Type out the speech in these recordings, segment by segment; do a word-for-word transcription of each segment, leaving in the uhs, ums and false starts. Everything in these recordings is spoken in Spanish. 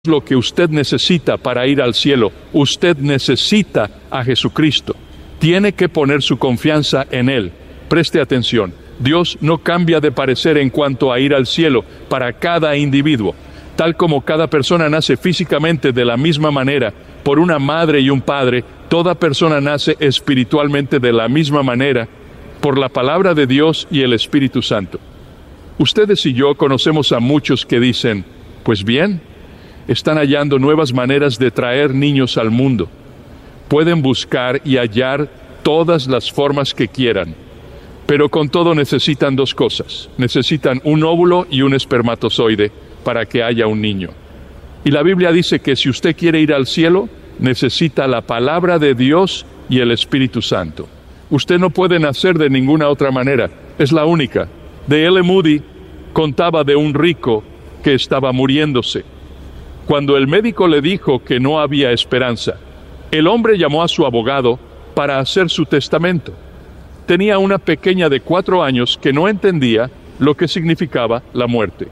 lo que usted necesita para ir al cielo. Usted necesita a Jesucristo. Tiene que poner su confianza en Él. Preste atención. Dios no cambia de parecer en cuanto a ir al cielo para cada individuo. Tal como cada persona nace físicamente de la misma manera, por una madre y un padre, toda persona nace espiritualmente de la misma manera, por la palabra de Dios y el Espíritu Santo. Ustedes y yo conocemos a muchos que dicen, pues bien, están hallando nuevas maneras de traer niños al mundo. Pueden buscar y hallar todas las formas que quieran, pero con todo necesitan dos cosas. Necesitan un óvulo y un espermatozoide para que haya un niño. Y la Biblia dice que si usted quiere ir al cielo, necesita la palabra de Dios y el Espíritu Santo. Usted no puede nacer de ninguna otra manera, es la única. D L Moody contaba de un rico que estaba muriéndose. Cuando el médico le dijo que no había esperanza, el hombre llamó a su abogado para hacer su testamento. Tenía una pequeña de cuatro años que no entendía lo que significaba la muerte.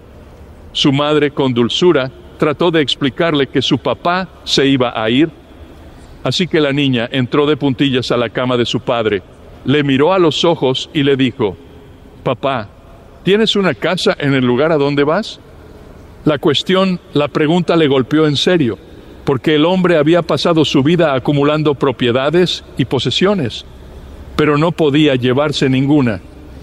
Su madre, con dulzura, trató de explicarle que su papá se iba a ir. Así que la niña entró de puntillas a la cama de su padre, le miró a los ojos y le dijo, «Papá, ¿tienes una casa en el lugar a donde vas?» La cuestión, la pregunta le golpeó en serio, porque el hombre había pasado su vida acumulando propiedades y posesiones, pero no podía llevarse ninguna.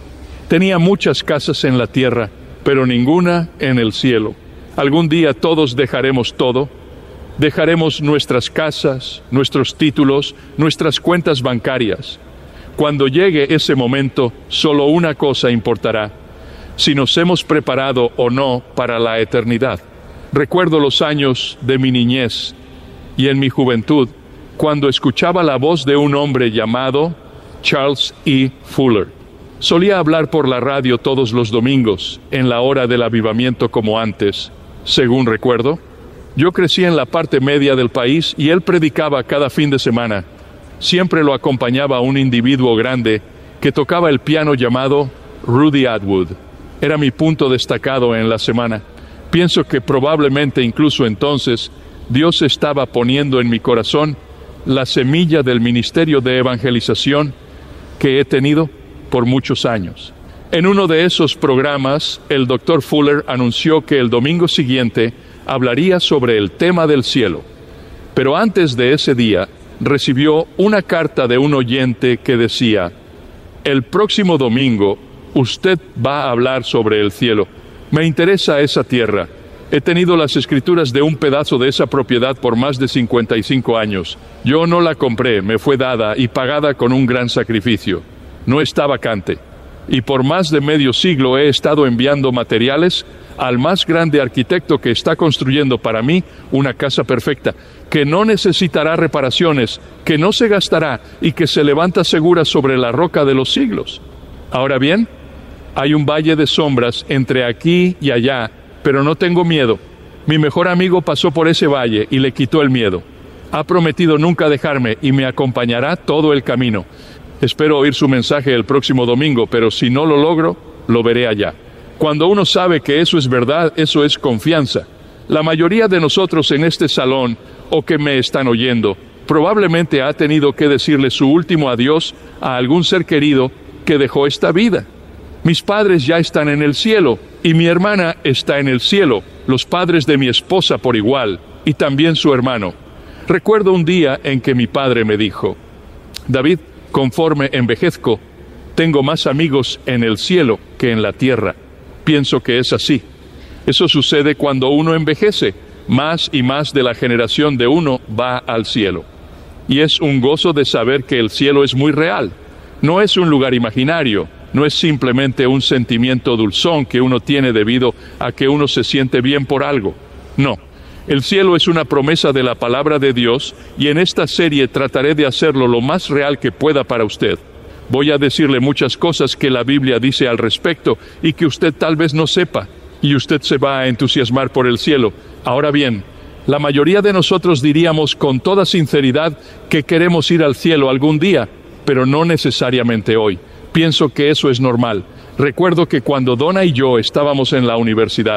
Tenía muchas casas en la tierra, pero ninguna en el cielo. Algún día todos dejaremos todo, dejaremos nuestras casas, nuestros títulos, nuestras cuentas bancarias. Cuando llegue ese momento, solo una cosa importará: si nos hemos preparado o no para la eternidad. Recuerdo los años de mi niñez y en mi juventud, cuando escuchaba la voz de un hombre llamado Charles E. Fuller. Solía hablar por la radio todos los domingos, en la hora del avivamiento como antes, según recuerdo. Yo crecí en la parte media del país y él predicaba cada fin de semana. Siempre lo acompañaba un individuo grande que tocaba el piano llamado Rudy Atwood. Era mi punto destacado en la semana. Pienso que probablemente incluso entonces Dios estaba poniendo en mi corazón la semilla del ministerio de evangelización que he tenido por muchos años. En uno de esos programas, el doctor Fuller anunció que el domingo siguiente hablaría sobre el tema del cielo. Pero antes de ese día, recibió una carta de un oyente que decía, «El próximo domingo, usted va a hablar sobre el cielo. Me interesa esa tierra. He tenido las escrituras de un pedazo de esa propiedad por más de cincuenta y cinco años. Yo no la compré, me fue dada y pagada con un gran sacrificio. No está vacante. Y por más de medio siglo he estado enviando materiales al más grande arquitecto que está construyendo para mí una casa perfecta, que no necesitará reparaciones, que no se gastará y que se levanta segura sobre la roca de los siglos. Ahora bien, hay un valle de sombras entre aquí y allá, pero no tengo miedo. Mi mejor amigo pasó por ese valle y le quitó el miedo. Ha prometido nunca dejarme y me acompañará todo el camino. Espero oír su mensaje el próximo domingo, pero si no lo logro, lo veré allá». Cuando uno sabe que eso es verdad, eso es confianza. La mayoría de nosotros en este salón, o que me están oyendo, probablemente ha tenido que decirle su último adiós a algún ser querido que dejó esta vida. Mis padres ya están en el cielo, y mi hermana está en el cielo, los padres de mi esposa por igual, y también su hermano. Recuerdo un día en que mi padre me dijo, «David, conforme envejezco, tengo más amigos en el cielo que en la tierra». Pienso que es así. Eso sucede cuando uno envejece. Más y más de la generación de uno va al cielo. Y es un gozo de saber que el cielo es muy real. No es un lugar imaginario. No es simplemente un sentimiento dulzón que uno tiene debido a que uno se siente bien por algo. No. El cielo es una promesa de la palabra de Dios y en esta serie trataré de hacerlo lo más real que pueda para usted. Voy a decirle muchas cosas que la Biblia dice al respecto y que usted tal vez no sepa, y usted se va a entusiasmar por el cielo. Ahora bien, la mayoría de nosotros diríamos con toda sinceridad que queremos ir al cielo algún día, pero no necesariamente hoy. Pienso que eso es normal. Recuerdo que cuando Donna y yo estábamos en la universidad,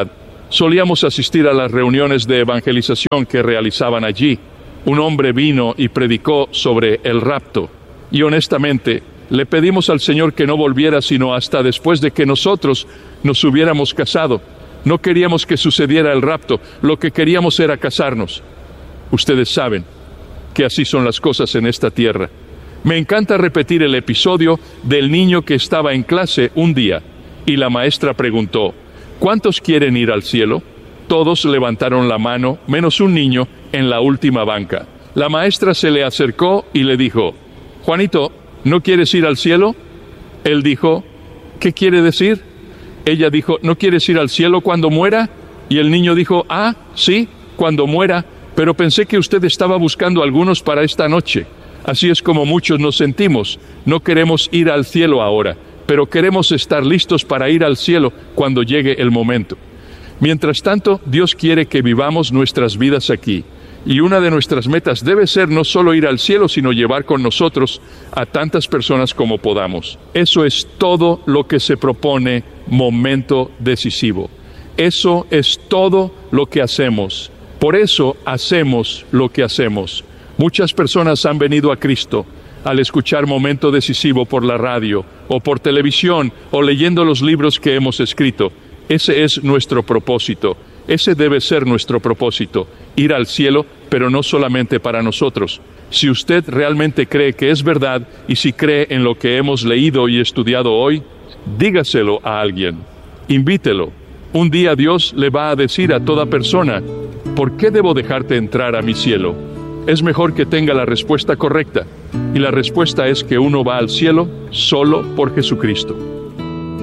Solíamos asistir a las reuniones de evangelización que realizaban allí. Un hombre vino y predicó sobre el rapto, y honestamente le pedimos al Señor que no volviera sino hasta después de que nosotros nos hubiéramos casado. No queríamos que sucediera el rapto, lo que queríamos era casarnos. Ustedes saben que así son las cosas en esta tierra. Me encanta repetir el episodio del niño que estaba en clase un día, y la maestra preguntó: ¿cuántos quieren ir al cielo? Todos levantaron la mano, menos un niño en la última banca. La maestra se le acercó y le dijo: Juanito, ¿no quieres ir al cielo? Él dijo: ¿qué quiere decir? Ella dijo: ¿no quieres ir al cielo cuando muera? Y el niño dijo: ah, sí, cuando muera, pero pensé que usted estaba buscando algunos para esta noche. Así es como muchos nos sentimos. No queremos ir al cielo ahora, pero queremos estar listos para ir al cielo cuando llegue el momento. Mientras tanto, Dios quiere que vivamos nuestras vidas aquí. Y una de nuestras metas debe ser no solo ir al cielo, sino llevar con nosotros a tantas personas como podamos. Eso es todo lo que se propone Momento Decisivo. Eso es todo lo que hacemos. Por eso hacemos lo que hacemos. Muchas personas han venido a Cristo al escuchar Momento Decisivo por la radio, o por televisión, o leyendo los libros que hemos escrito. Ese es nuestro propósito. Ese debe ser nuestro propósito, ir al cielo, pero no solamente para nosotros. Si usted realmente cree que es verdad, y si cree en lo que hemos leído y estudiado hoy, dígaselo a alguien. Invítelo. Un día Dios le va a decir a toda persona: ¿por qué debo dejarte entrar a mi cielo? Es mejor que tenga la respuesta correcta, y la respuesta es que uno va al cielo solo por Jesucristo.